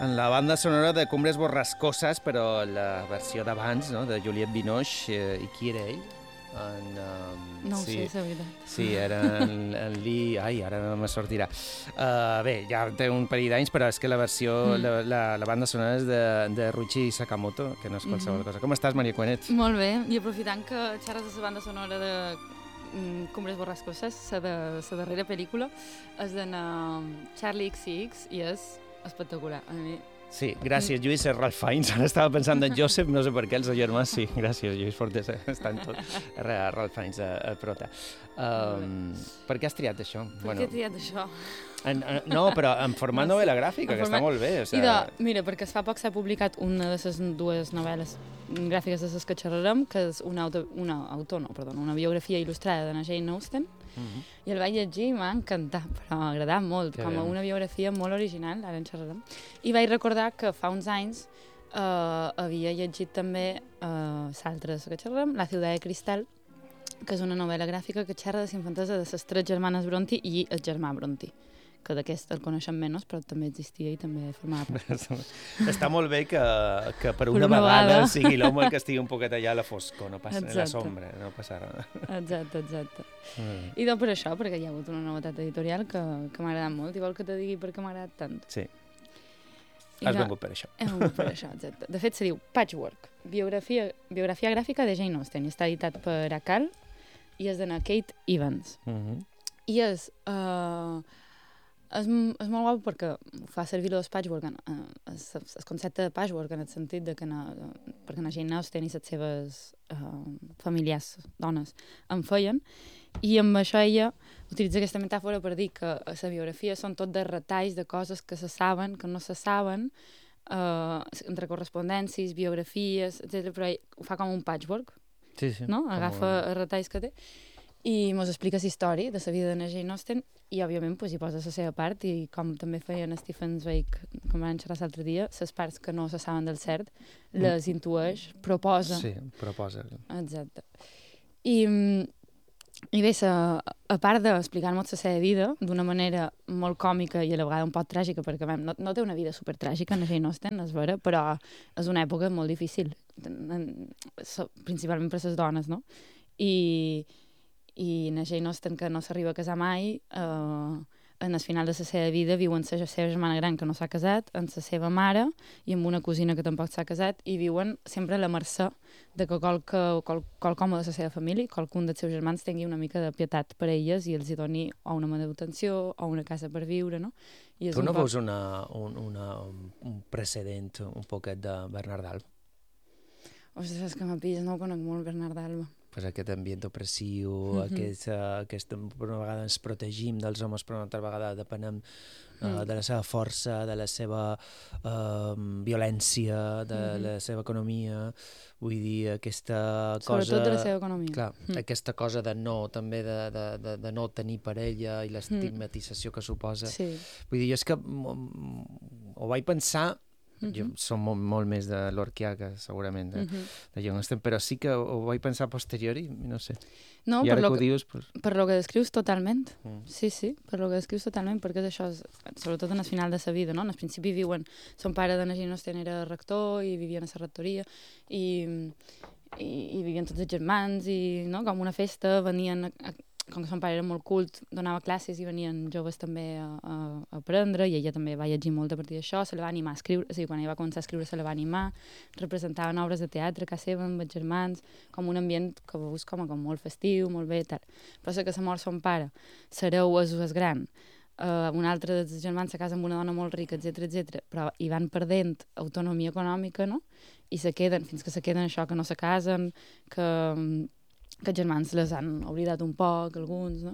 En la banda sonora de Cumbres Borrascoses, però la versió d'abans, no?, de Juliette Binoche, i qui era ell? No ho sé, la veritat. Sí, era en Lee... Ai, ara no me sortirà. Bé, ja té un parell d'anys, però és que la versió, la banda sonora és de Ruichi Sakamoto, que no és qualsevol cosa. Com estàs, Maria Cuenet? Molt bé, i aprofitant que xerres de la banda sonora de Cumbres Borrascoses, la darrera pel·lícula és de Charlie XCX i és espectacular. A mi... Sí, gràcies, Lluís, és Ralph Fiennes. Ara estava pensant en Joseph, no sé per què, els germans, sí. Gràcies, Lluís Fortes, estan tots. Ralph Fiennes, a prota. Per què has triat això? Per què he triat això? No, però en format novel·la gràfica, que està molt bé. O sigui... Mira, perquè fa poc s'ha publicat una de les dues novel·les gràfiques de les que xerrarem, que és una biografia il·lustrada de Jane Austen, i el vaig llegir i m'ha encantat, però m'ha agradat molt, com a una biografia molt original, ara en xerrarem. I vaig recordar que fa uns anys havia llegit també l'altra que xerrarem, La ciutat de cristal, que és una novel·la gràfica que xerra de la infantesa de les 3 germanes Brontë i el germà Brontë, que d'aquest el coneixem menys, però també existia i també formava part. Està molt bé que per una vegada sigui l'home que estigui un poquet allà a la foscor, no passa a la sombra, no passarà. Exacte. I doncs per això, perquè hi ha hagut una novetat editorial que m'ha agradat molt, i vol que te digui per què m'ha agradat tant. Sí. Has vengut per això. He vengut per això, exacte. De fet, se diu Patchwork, biografia gràfica de Jane Austen, i està editat per Acal, i és de Kate Evans. I és molt guapo perquè fa servir el patchwork, el concepte de patchwork en el sentit de que perquè la Jane Austen i les seves familiars, dones, en feien, i amb això ella utilitza aquesta metàfora per dir que la biografia són tot de retalls de coses que se saben, que no se saben, entre correspondències, biografies, etc. Però ell ho fa com un patchwork, no? Agafa els retalls que té i mos explica la història de la vida de Jane Austen i, òbviament, hi posa la seva part, i com també feien Stephen Zweig, com van xerrar l'altre dia, les parts que no se saben del cert, les intueix, proposa. Sí, proposa. Exacte. I bé, a part d'explicar-nos la seva vida d'una manera molt còmica i a la vegada un poc tràgica, perquè no té una vida supertràgica, Jane Austen, és vera, però és una època molt difícil, principalment per les dones, no? I na Jane Austen, que no s'arriba a casar mai, en el final de la seva vida viu amb la seva germana gran, que no s'ha casat, amb la seva mare i amb una cosina que tampoc s'ha casat, i viuen sempre a la mercè de que qualcom de la seva família, qualcun dels seus germans tingui una mica de pietat per a elles i els hi doni o una manutenció o una casa per viure, no? Tu no veus un precedent un poquet de Bernard d'Alba? Ostres, que m'apilles, no conec molt Bernard d'Alba. Pues aquest ambient opressiu, aquest per una vegada ens protegim dels homes, però una altra vegada depenem de la seva força, de la seva violència, de la seva economia, vull dir, aquesta cosa... Sobretot de la seva economia. Clar, aquesta cosa de no, també de no tenir parella i l'estigmatització que suposa. Sí. Vull dir, jo és que ho vaig pensar. Jo som molt més de l'Orquià que segurament de Jane Austen, però sí que ho vaig pensar a posteriori, no sé. No, i ara que ho dius... Per lo que descrius totalment. Sí, per lo que descrius totalment, perquè és això, sobretot en el final de la vida, no? En el principi viuen... Son pare de Jane Austen era rector i vivien a la rectoria i vivien tots els germans i, no? Com una festa, venien... Com que son pare era molt cult, donava classes i venien joves també a aprendre, i ella també va llegir molt a partir d'això, se la va animar a escriure, o sigui, quan ella va començar a escriure se la va animar, representaven obres de teatre a casa seva amb els germans, com un ambient que veus com molt festiu, molt bé, tal. Però que se mor son pare, l'hereu és gran, un altre dels germans se casa amb una dona molt rica, etc, però hi van perdent autonomia econòmica, no? I se queden, fins que se queden això, que no se casen, que els germans les han oblidat un poc, alguns, no?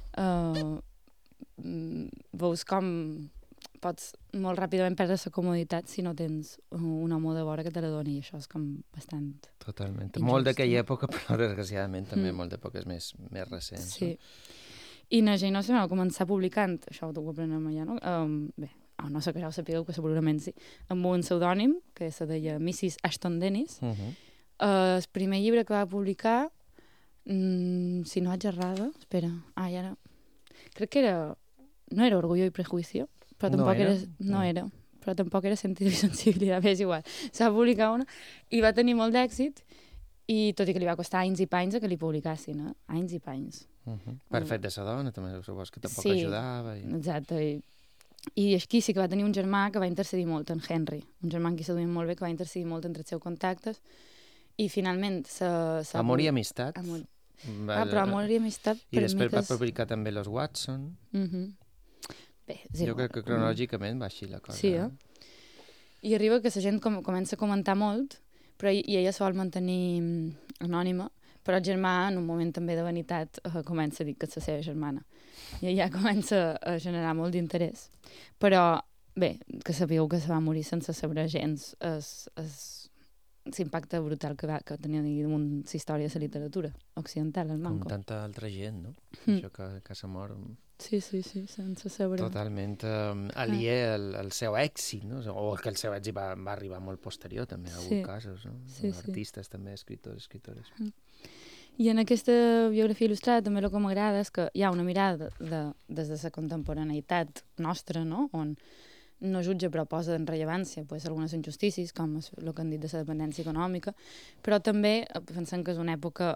Veus com pots molt ràpidament perdre la comoditat si no tens un home de vora que te la doni, i això és com bastant... Totalment. Injust. Molt d'aquella època, però desgraciadament també molt d'èpoques més recents. Sí. I na Jane Austen va començar publicant, això ho aprenem allà, no? Bé, no sé que ja ho sapigueu, que segurament sí, amb un pseudònim, que se deia Mrs. Ashton Dennis. El primer llibre que va publicar, si no vaig errada, espera, i ara... Crec que no era Orgullo i Prejuicio, però tampoc era... No era, però tampoc era sentido i sensibilitat, és igual. Se va publicar una i va tenir molt d'èxit, i tot i que li va costar anys i panys que li publicassin, anys i panys. Per fet de sa dona, també supos que tampoc Sí, ajudava. exacte. I aquí sí que va tenir un germà que va intercedir molt, en Henry, un germà amb qui s'aduïen molt bé, que va intercedir molt entre els seus contactes, i finalment Amor i amistat. Però Amor i amistat I després va publicar també Los Watson. Bé, jo crec que cronològicament va així la cosa. Sí, I arriba que la gent comença a comentar molt, però i ella sol mantenir anònima, però el germà, en un moment també de vanitat, comença a dir que és la seva germana. I ja comença a generar molt d'interès. Però, bé, que sabíeu que se va morir sense saber gens l'impacte brutal que tenia damunt la història de la literatura occidental, el Manco. Com tanta altra gent, no? Això que se mor... Sí, sense saber... Totalment aliè al seu èxit, no? O que el seu èxit va arribar molt posterior, també, en alguns casos, no? Artistes, també, escritores. I en aquesta biografia il·lustrada també el que m'agrada és que hi ha una mirada des de la contemporaneïtat nostra, no? On no jutja però posa en rellevància algunes injustícies, com el que han dit de la dependència econòmica, però també pensem que és una època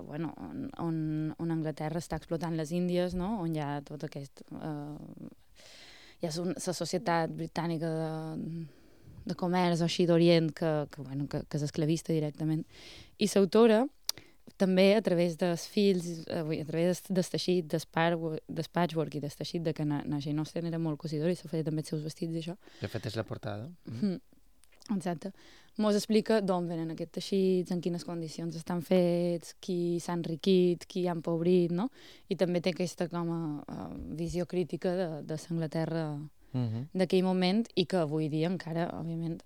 on Anglaterra està explotant les Índies, no? On hi ha tot aquest... hi ha la societat britànica de comerç o així d'Orient que és esclavista directament. I l'autora també a través dels fills, a través del teixit, del patchwork i del teixit, que na Jane Austen era molt cosidora i se feia també els seus vestits i això. De fet, és la portada. Exacte. Mos explica d'on venen aquests teixits, en quines condicions estan fets, qui s'ha enriquit, qui ha empobrit, no? I també té aquesta com a visió crítica de l'Anglaterra d'aquell moment i que avui dia encara, òbviament,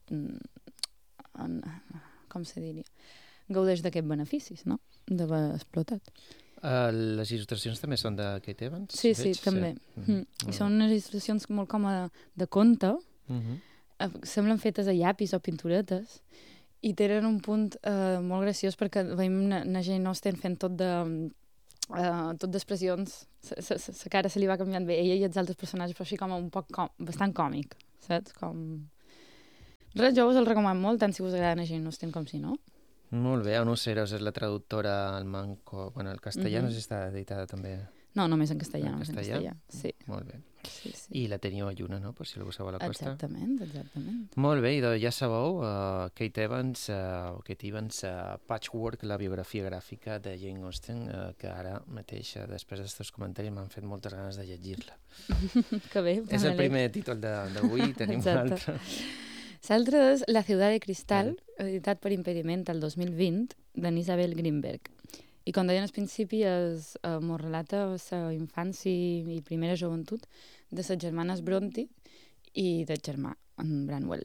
com se diria, gaudeix d'aquests beneficis, no?, d'haver explotat. Les il·lustracions també són de Kate Evans? Sí, també. I són unes il·lustracions molt com de conte, semblen fetes a llapis o pinturetes, i tenen un punt molt graciós perquè veiem na Jane Austen fent tot d'expressions, la cara se li va canviant bé, ella i els altres personatges, però així com un poc bastant còmic, saps? Res, jo us el recomano molt, tant si us agrada na Jane Austen com si no. Molt bé, Onuceros és la traductora al manco... Bueno, el castellà no sé si està editada també. No, només en castellà. En castellà? Sí. Molt bé. Sí. I la teniu a Lluna, no?, per si algú sabeu a la costa. Exactament. Molt bé, i ja sabeu, Kate Evans, Patchwork, la biografia gràfica de Jane Austen, que ara mateix, després d'aquests comentaris, m'han fet moltes ganes de llegir-la. Que bé. És el primer títol d'avui, tenim un altre. L'altre és La ciutat de cristal, editat per Impediment el 2020, d'en Isabel Greenberg. I com deien al principi, mos relata la infància i primera joventut de les germanes Brontë i del germà, en Branwell.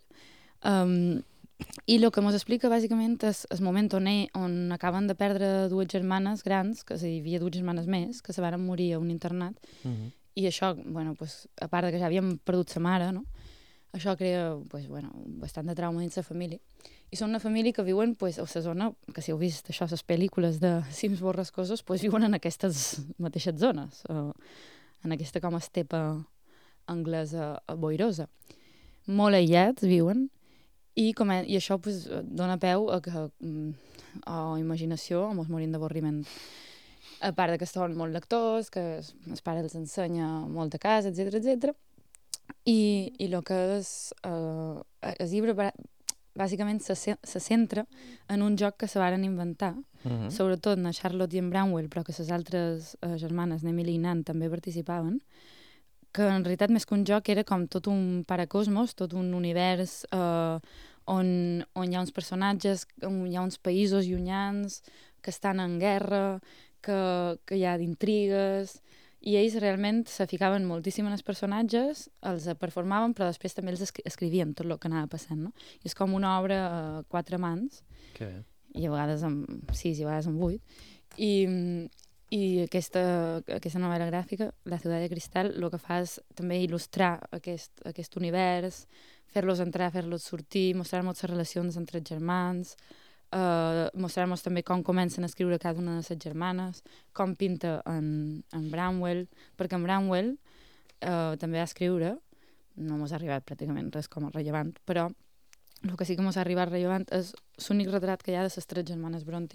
I el que mos explica, bàsicament, és el moment on acaben de perdre dues germanes grans, que hi havia dues germanes més, que se van morir a un internat, i això, a part de que ja havien perdut sa mare, no?, això crea bastant de trauma dins la família. I són una família que viuen a la zona, que si heu vist això, les pel·lícules de cims borrascosos, viuen en aquestes mateixes zones, en aquesta com estepa anglesa boirosa. Molt aïllats viuen, i això dona peu a imaginació, a mos morim d'avorriment. A part que són molt lectors, que el pare els ensenya molt a casa, etc. I el que és el llibre bàsicament se centra en un joc que se varen inventar, sobretot na Charlotte i en Branwell, però que les altres germanes, Emily i Nan, també participaven, que en realitat més que un joc era com tot un paracosmos, tot un univers on hi ha uns personatges, on hi ha uns països llunyans que estan en guerra, que hi ha d'intrigues, i ells realment se ficaven moltíssim en els personatges, els performaven, però després també els escrivien tot el que anava passant, no? I és com una obra a 4 mans, i a vegades amb 6 i a vegades amb 8, i aquesta novel·la gràfica, La ciutat de cristal, el que fa és també il·lustrar aquest univers, fer-los entrar, fer-los sortir, mostrar-nos les relacions entre els germans, mostrar-nos també com comencen a escriure cada una de les germanes, com pinta en Branwell, perquè en Branwell també va escriure, no mos ha arribat pràcticament res com a rellevant, però el que sí que mos ha arribat rellevant és l'únic retrat que hi ha de les 3 germanes Brontë,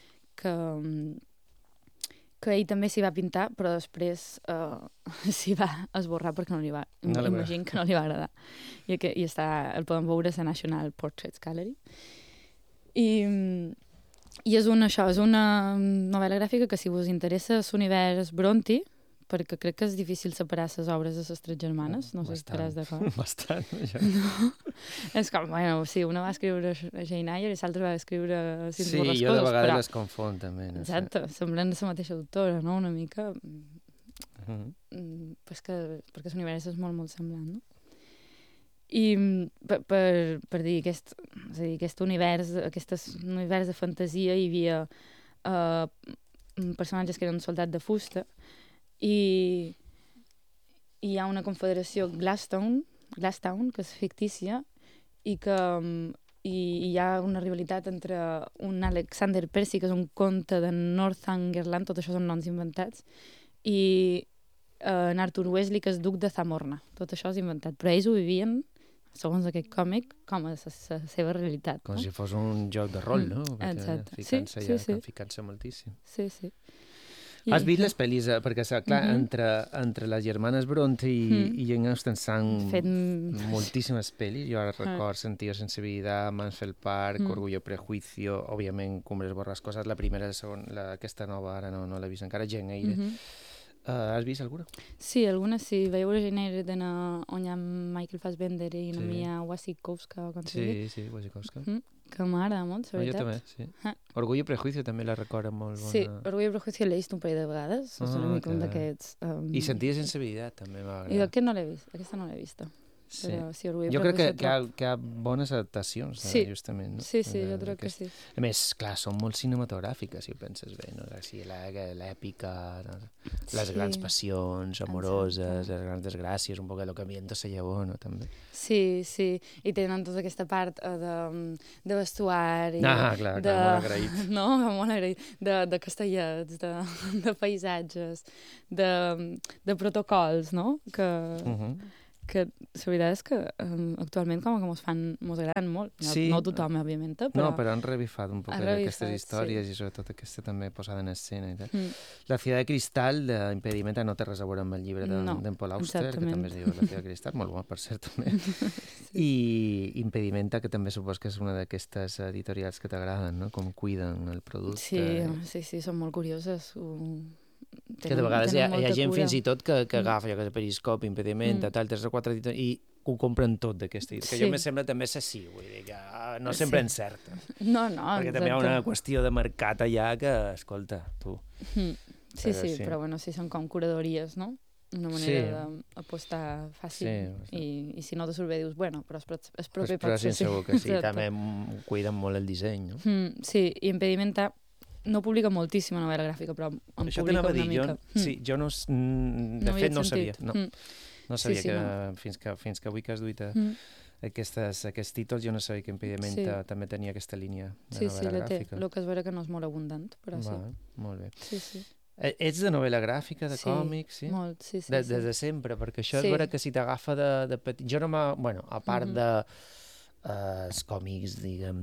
que ell també s'hi va pintar, però després s'hi va esborrar perquè no li va... Imagino que no li va agradar. I el podem veure a la National Portraits Gallery. I és una novel·la gràfica que, si us interessa l'univers Brontë, perquè crec que és difícil separar les obres de les 3 germanes, no sé si estaràs d'acord. Bastant, això. No? És com, bueno, sí, una va escriure Jane Eyre i l'altra va escriure Cims Borrascosos. Sí, jo de vegades les confon, també. No sé. Exacte, semblen la mateixa autora, no?, una mica. Pues perquè l'univers és molt, molt semblant, no? I per dir, aquest univers de fantasia, hi havia personatges que eren un soldat de fusta, i hi ha una confederació Glasstown, que és fictícia, i que hi ha una rivalitat entre un Alexander Percy, que és un conte de Northumberland, tot això són noms inventats, i en Arthur Weasley, que és duc de Zamorna. Tot això és inventat, però ells ho vivien, segons aquest còmic, com a la seva realitat. Com si fos un joc de rol, no? Exacte. Ficant-se moltíssim. Sí. Has vist les pel·lis? Perquè, clar, entre les germanes Brontë i Jane Austen s'han fet moltíssimes pel·lis. Jo ara record Sentido de sensibilitat, Mansfield Park, Orgullo y Prejuicio, òbviament Cumbres Borrascoses, la primera i la segona, aquesta nova ara no l'he vist encara, Jane Eyre. Has vist alguna? Sí, alguna sí. Vaig veure Jane Eyre on hi ha Michael Fassbender i la Mia Wasikowska. Sí, Wasikowska. Que m'agrada molt, la veritat. Jo també, sí. Orgullo y Prejuicio també la recordo molt bona. Sí, Orgullo y Prejuicio l'he vist un parell de vegades. És una mica un d'aquests... I Sentido de sensibilitat també m'ha agradat. I aquest no l'he vist, aquesta no l'he vista. Sí. Jo crec que hi ha bones adaptacions, justament. No? Sí, jo crec que sí. A més, clar, són molt cinematogràfiques, si ho penses bé, no? L'èpica, les grans passions amoroses, les grans desgràcies, un poc el que havien de ser llavor, no? També. Sí, i tenen tota aquesta part de vestuari, clar, molt agraït. No, molt agraït, de castellets, de paisatges, de protocols, no? Que la veritat és que actualment com que mos agraden molt. No tothom, òbviament, però... No, però han revifat un poc aquestes històries i sobretot aquesta també posada en escena. La Ciudad de Cristal, d'Impedimenta, no té res a veure amb el llibre d'en Paul Auster, que també es diu La Ciudad de Cristal, molt bo, per cert, també. I Impedimenta, que també supos que és una d'aquestes editorials que t'agraden, no? Com cuiden el producte. Sí, són molt curioses. Que de vegades hi ha gent fins i tot que agafa allò que és Periscopi, Impedimenta, tal, 3 o 4 editors, i ho compren tot d'aquesta editorial. Que jo me sembla també sí, vull dir que no sempre encerta. No, perquè també hi ha una qüestió de mercat allà que, escolta, tu... Sí, però bueno, sí, són com curadories, no? Una manera d'apostar fàcil. I si no te surt bé, dius, bueno, però és propi pot ser. Però segur que sí, també cuiden molt el disseny, no? Sí, i Impedimenta no publica moltíssima novel·la gràfica, però en publica una mica. Sí, jo no... De fet, no sabia. No sabia que fins que avui que has duit aquests títols, jo no sabia que Impedimenta també tenia aquesta línia de novel·la gràfica. Sí, el que és vera que no és molt abundant, però sí. Molt bé. Sí. Ets de novel·la gràfica, de còmics, sí? Molt, sí. Des de sempre, perquè això és vera que si t'agafa de petit... Jo no m'ha... Bueno, a part de... els còmics, diguem,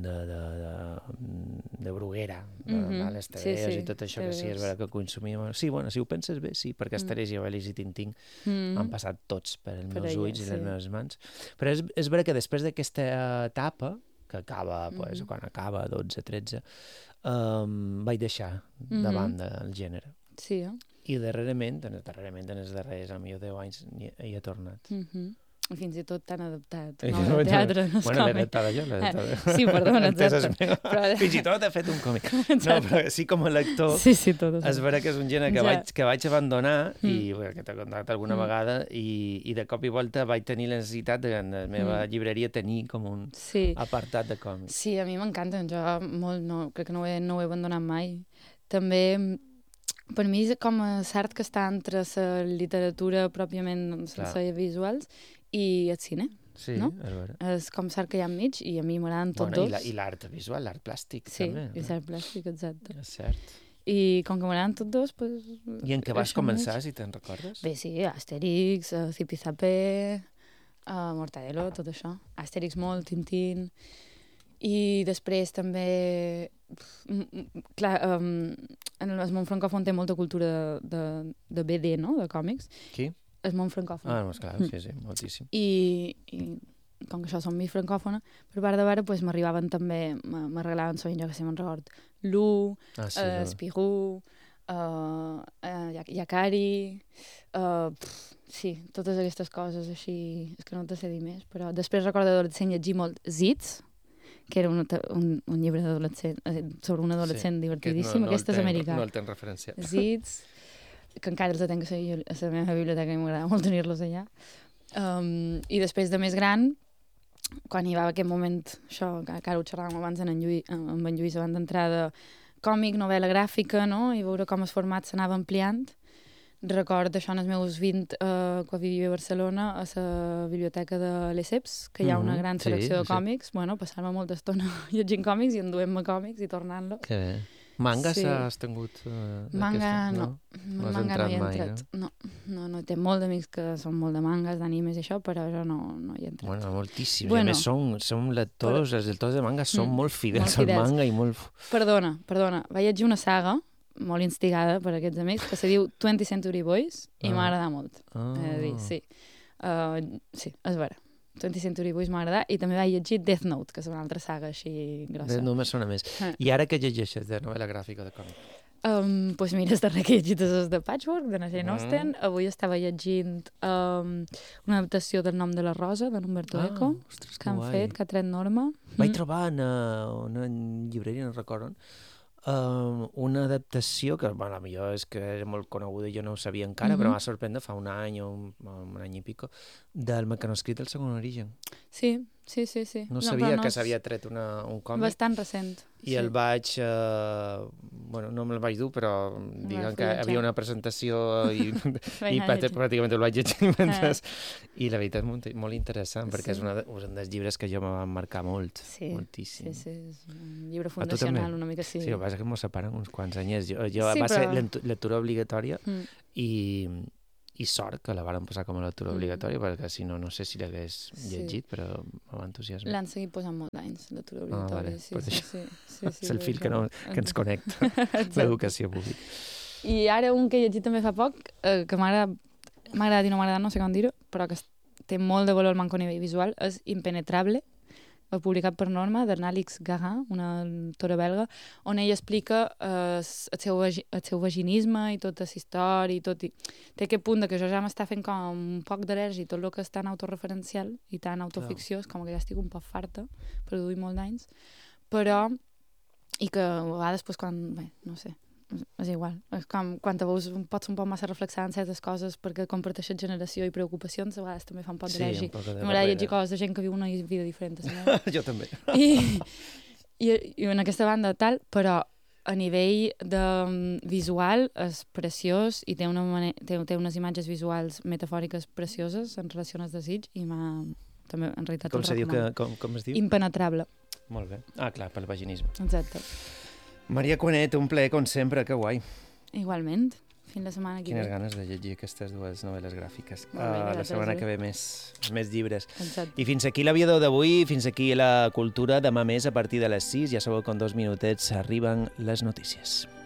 de Bruguera, les TVs i tot això, que sí, és vera que consumíem... Sí, bueno, si ho penses bé, sí, perquè Asterix i Obelix i Tintín han passat tots per els meus ulls i les meves mans. Però és vera que després d'aquesta etapa, que acaba, quan acaba, 12-13, vaig deixar de banda el gènere. Sí, I darrerament, en els darrers, millor 10 anys, hi he tornat. Fins i tot t'han adaptat al teatre. Bueno, l'he adaptada jo, Sí, perdona, exacte. Fins i tot he fet un còmic. No, però sí, com a lector, és vera que és un gènere que vaig abandonar, i que t'he contat alguna vegada, i de cop i volta vaig tenir la necessitat de en la meva llibreria tenir com un apartat de còmics. Sí, a mi m'encanten. Jo crec que no ho he abandonat mai. També... Per mi és com a cert que està entre la literatura pròpiament sense visuals i el cine. Sí, no? És vera. És com cert que hi ha enmig i a mi m'agraden tots dos. I l'art visual, l'art plàstic, també. Sí, i l'art plàstic, exacte. És cert. I com que m'agraden tots dos, doncs... I en què vas començar, si te'n recordes? Bé, sí, Asterix, Zipizape... Mortadelo, tot això. Astèrix molt, Tintín. I després també... Clar, el món francòfon té molta cultura de BD, no?, de còmics. Qui? El món francòfon. Clar, sí, moltíssim. I com que això som més francòfona, per part de veure, doncs m'arribaven també, m'arreglaven sovint, jo que sé, me'n record, Lou, Spirou, Yakari, sí, totes aquestes coses així, és que no te sé dir més, però després recordo d'adolescent llegir molt Zits, que era un llibre d'adolescent, sobre un adolescent divertidíssim, aquest és americà. No el tens referenciat. Zits, que encara els tenc a la meva biblioteca i m'agrada molt tenir-los allà. I després de més gran, quan hi va aquest moment, això, que ara ho xerràvem abans amb en Lluís abans d'entrar de còmic, novel·la gràfica, no?, i veure com el format s'anava ampliant. Record això en els meus 20, quan vivia a Barcelona, a la biblioteca de l'Esseps, que hi ha una gran selecció de còmics. Bueno, passar-me molta estona llegint còmics i enduent-me còmics i tornant-los. Que bé. Manga has tingut? Manga no. Manga no hi he entrat. No, té molt d'amics que són molt de mangas, d'animes i això, però jo no hi he entrat. Bueno, moltíssims. A més, som lectors, els lectors de manga són molt fidels al manga i molt... Perdona. Vaig llegir una saga molt instigada per aquests amics que se diu 20th Century Boys i m'ha agradat molt. Sí, és vera. 20th Century Boys m'ha agradat i també vaig llegir Death Note, que és una altra saga així grossa. Death Note me sona més. I ara què llegeixes de novel·la gràfica de còmic? Doncs mira, el darrer que he llegit és de Patchwork, de Jane Austen. Avui estava llegint una adaptació del Nom de la Rosa, de Umberto Eco, que han fet, que ha tret Norma. Vaig trobar en una llibreria, no recordo, una adaptació que, bueno, millor és que era molt coneguda i jo no ho sabia encara, però m'ha sorprès fa un any o un any i pico, del mecanoscrit del Segon Origen. Sí. No sabia que s'havia tret un còmic. Bastant recent. I el vaig... bueno, no me'l vaig dur, però diguem que havia una presentació i pràcticament el vaig llegir mentre... I la veritat és molt interessant, perquè és un dels llibres que jo me va marcar molt, moltíssim. Sí, és un llibre fundacional, una mica sí. Sí, el que passa és que m'ho separen uns quants anyers. Va ser lectura obligatòria i sort que la varen posar com a lectura obligatòria, perquè si no, no sé si l'hagués llegit, però em va entusiasmar. L'han seguit posant molt d'anys, lectura obligatòria. És el fil que ens connecta, l'educació pública. I ara un que he llegit també fa poc, que m'ha agradat i no m'ha agradat, no sé com dir-ho, però que té molt de valor manco a nivell visual, és Impenetrable, publicat per Norma, d'Ernalix Garin, una autora belga, on ella explica el seu vaginisme i tota la història, i té aquest punt que jo ja m'està fent com un poc d'al·lèrgia i tot el que és tan autorreferencial i tan autoficció, és com que ja estic un poc farta, produir molt d'anys, però, i que a vegades, quan, no sé, és igual, és com quan pots ser un poc massa reflexar en certes coses perquè comparteixes generació i preocupacions, a vegades també fa un poc d'al·lèrgia. M'agrada llegir coses de gent que viu una vida diferent. Jo també. I en aquesta banda tal, però a nivell de visual és preciós i té unes imatges visuals metafòriques precioses en relació al desig i també en realitat com se diu com es diu? Impenetrable. Molt bé. Clar, pel vaginisme. Exacte. Maria Cuanet, un plaer com sempre, que guai. Igualment. Fins la setmana que ve. Quines ganes de llegir aquestes dues novel·les gràfiques. La setmana que ve més llibres. Exacte. I fins aquí l'aviador d'avui, fins aquí la cultura. Demà més a partir de les 6, ja sabeu que en 2 minutets arriben les notícies.